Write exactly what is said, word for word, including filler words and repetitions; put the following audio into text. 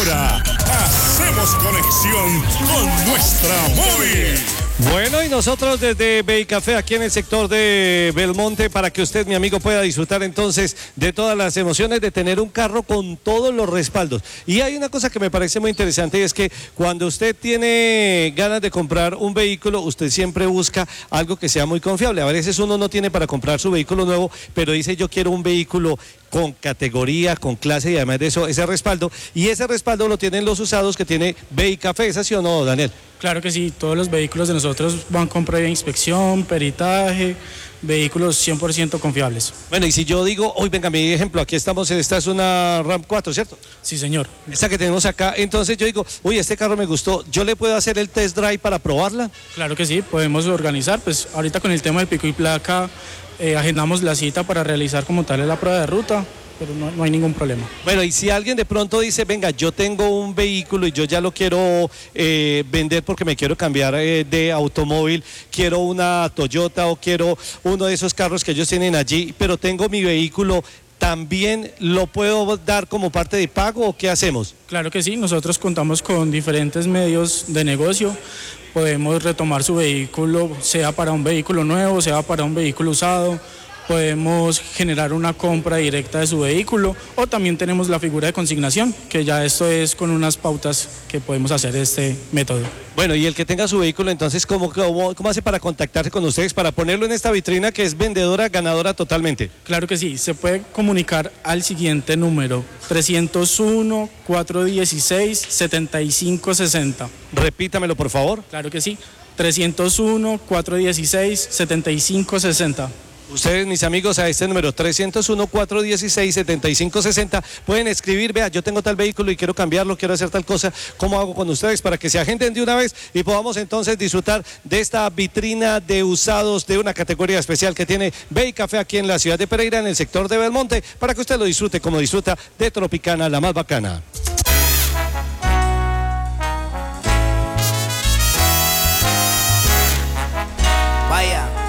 Ahora hacemos conexión con nuestra móvil. Bueno, y nosotros desde Beicafé, aquí en el sector de Belmonte, para que usted, mi amigo, pueda disfrutar entonces de todas las emociones de tener un carro con todos los respaldos. Y hay una cosa que me parece muy interesante, y es que cuando usted tiene ganas de comprar un vehículo, usted siempre busca algo que sea muy confiable. A veces uno no tiene para comprar su vehículo nuevo, pero dice yo quiero un vehículo con categoría, con clase y además de eso, ese respaldo. Y ese respaldo lo tienen los usados que tiene Beicafé, ¿es así o no, Daniel? Claro que sí, todos los vehículos de nosotros van con previa inspección, peritaje, vehículos cien por ciento confiables. Bueno, y si yo digo, hoy venga, mi ejemplo, aquí estamos, esta es una RAM cuatro, ¿cierto? Sí, señor. Esta que tenemos acá, entonces yo digo, uy, este carro me gustó, ¿yo le puedo hacer el test drive para probarla? Claro que sí, podemos organizar, pues ahorita con el tema del pico y placa, eh, agendamos la cita para realizar como tal la prueba de ruta, pero no, no hay ningún problema. Bueno, y si alguien de pronto dice, venga, yo tengo un vehículo y yo ya lo quiero eh, vender porque me quiero cambiar eh, de automóvil, quiero una Toyota o quiero uno de esos carros que ellos tienen allí, pero tengo mi vehículo, ¿también lo puedo dar como parte de pago o qué hacemos? Claro que sí, nosotros contamos con diferentes medios de negocio. Podemos retomar su vehículo, sea para un vehículo nuevo, sea para un vehículo usado. Podemos generar una compra directa de su vehículo o también tenemos la figura de consignación, que ya esto es con unas pautas que podemos hacer este método. Bueno, y el que tenga su vehículo, entonces, ¿cómo, cómo, cómo hace para contactarse con ustedes, para ponerlo en esta vitrina que es vendedora, ganadora totalmente? Claro que sí, se puede comunicar al siguiente número, trescientos uno, cuatrocientos dieciséis, setenta y cinco sesenta. Repítamelo, por favor. Claro que sí, trescientos uno, cuatrocientos dieciséis, setenta y cinco sesenta. Ustedes, mis amigos, a este número trescientos uno, cuatrocientos dieciséis, setenta y cinco sesenta pueden escribir, vea, yo tengo tal vehículo y quiero cambiarlo, quiero hacer tal cosa, ¿cómo hago con ustedes? Para que se agenden de una vez y podamos entonces disfrutar de esta vitrina de usados de una categoría especial que tiene Beicafé aquí en la ciudad de Pereira, en el sector de Belmonte, para que usted lo disfrute como disfruta de Tropicana, la más bacana.